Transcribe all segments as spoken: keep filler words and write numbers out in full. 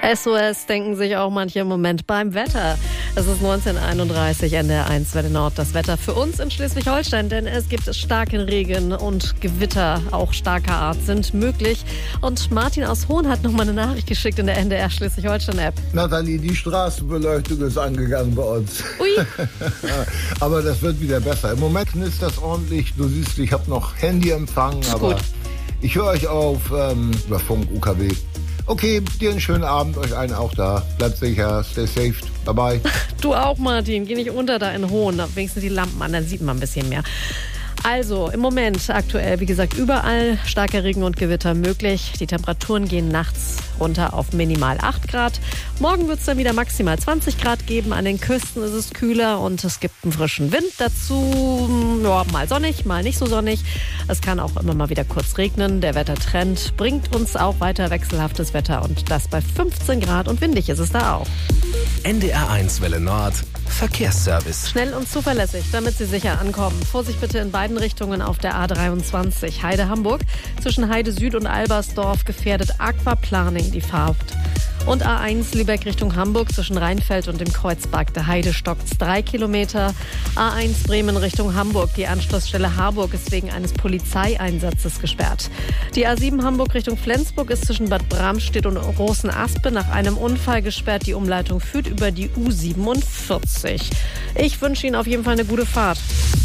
S O S denken sich auch manche im Moment beim Wetter. Es ist neunzehn Uhr einunddreißig, N D R eins Welle Nord, das Wetter für uns in Schleswig-Holstein, denn es gibt starken Regen und Gewitter, auch starker Art, sind möglich. Und Martin aus Hohn hat noch mal eine Nachricht geschickt in der N D R Schleswig-Holstein-App. Nathalie, die Straßenbeleuchtung ist angegangen bei uns. Ui. Aber das wird wieder besser. Im Moment ist das ordentlich. Du siehst, ich habe noch Handyempfang, aber gut. Ich höre euch auf ähm, über Funk, U K W. Okay, dir einen schönen Abend, euch allen auch da. Bleibt sicher, stay safe, bye bye. Du auch, Martin, geh nicht unter da in Hohn, wenigstens die Lampen an, dann sieht man ein bisschen mehr. Also im Moment aktuell, wie gesagt, überall starker Regen und Gewitter möglich. Die Temperaturen gehen nachts runter auf minimal acht Grad. Morgen wird es dann wieder maximal zwanzig Grad geben. An den Küsten ist es kühler und es gibt einen frischen Wind dazu. Ja, mal sonnig, mal nicht so sonnig. Es kann auch immer mal wieder kurz regnen. Der Wettertrend bringt uns auch weiter wechselhaftes Wetter und das bei fünfzehn Grad und windig ist es da auch. N D R eins Welle Nord, Verkehrsservice. Schnell und zuverlässig, damit Sie sicher ankommen. Vorsicht bitte in beiden Richtungen auf der A dreiundzwanzig. Heide-Hamburg. Zwischen Heide Süd und Albersdorf gefährdet Aquaplaning die Fahrt. Und A eins Lübeck Richtung Hamburg zwischen Rheinfeld und dem Kreuzberg der Heide stockt's drei Kilometer. A eins Bremen Richtung Hamburg. Die Anschlussstelle Harburg ist wegen eines Polizeieinsatzes gesperrt. Die A sieben Hamburg Richtung Flensburg ist zwischen Bad Bramstedt und Großenaspe nach einem Unfall gesperrt. Die Umleitung führt über die U siebenundvierzig. Ich wünsche Ihnen auf jeden Fall eine gute Fahrt.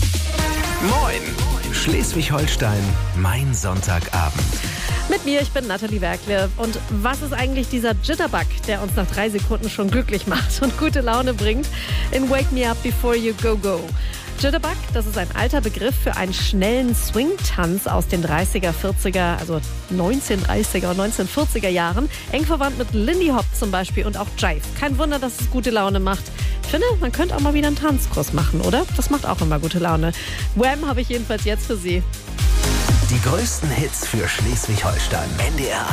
Moin! Schleswig-Holstein, mein Sonntagabend. Mit mir, ich bin Nathalie Werkle. Und was ist eigentlich dieser Jitterbug, der uns nach drei Sekunden schon glücklich macht und gute Laune bringt in Wake Me Up Before You Go Go? Jitterbug, das ist ein alter Begriff für einen schnellen Swing-Tanz aus den dreißiger, vierziger, also neunzehnhundertdreißiger und neunzehnhundertvierziger Jahren. Eng verwandt mit Lindy Hop zum Beispiel und auch Jive. Kein Wunder, dass es gute Laune macht. Ich finde, man könnte auch mal wieder einen Tanzkurs machen, oder? Das macht auch immer gute Laune. Wham habe ich jedenfalls jetzt für Sie. Die größten Hits für Schleswig-Holstein. N D R